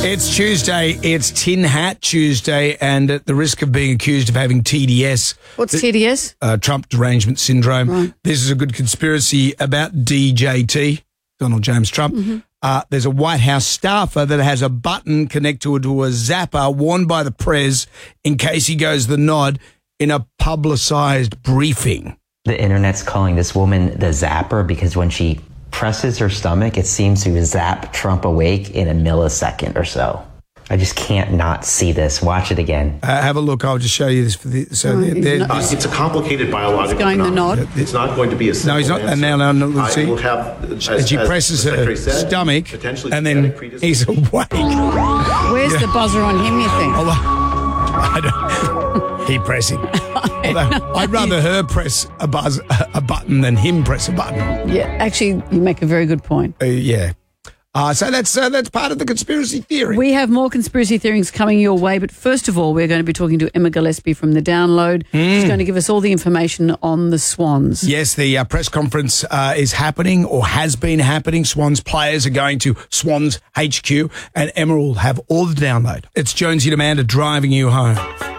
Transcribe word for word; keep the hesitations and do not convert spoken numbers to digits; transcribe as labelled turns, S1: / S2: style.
S1: It's Tuesday. It's Tin Hat Tuesday, and at the risk of being accused of having T D S,
S2: what's T D S?
S1: Uh, Trump derangement syndrome.
S2: Right.
S1: This is a good conspiracy about D J T, Donald James Trump. Mm-hmm. Uh, there's a White House staffer that has a button connected to a zapper worn by the prez in case he goes the nod in a publicised briefing.
S3: The internet's calling this woman the zapper because when she presses her stomach, it seems to zap Trump awake in a millisecond or so. I just can't not see this. Watch it again.
S1: Uh, have a look. I'll just show you this. For the, so
S2: Oh,
S1: they're,
S2: he's
S1: they're,
S2: not-
S1: this-
S4: Uh, it's a complicated biological
S2: He's going the
S4: phenomenon.
S2: nod.
S4: It's not going to be a simple
S1: No, he's not.
S4: answer.
S1: And now, now, now, let's
S4: I
S1: see.
S4: will have, as,
S1: and she
S4: as
S1: presses
S4: the
S1: her
S4: Secretary said,
S1: stomach,
S4: potentially
S1: and then
S4: genetic
S1: he's
S4: predisposition.
S1: awake.
S2: Where's the buzzer on him, you think?
S1: Although, I don't, he pressing. Although, I'd rather her press a buzz, a button than him press a button.
S2: Yeah, actually, you make a very good point.
S1: Uh, yeah. Uh, so that's uh, that's part of the conspiracy theory.
S2: We have more conspiracy theories coming your way, but first of all, we're going to be talking to Emma Gillespie from The Download. She's going to give us all the information on the Swans.
S1: Yes, the uh, press conference uh, is happening or has been happening. Swans players are going to Swans H Q, and Emma will have all the download. It's Jonesy and Amanda driving you home.